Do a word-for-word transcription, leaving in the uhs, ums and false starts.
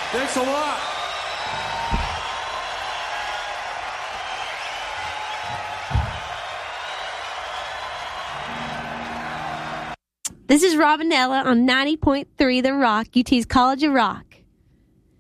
Thanks a lot. This is Robinella on ninety point three The Rock, U T's College of Rock.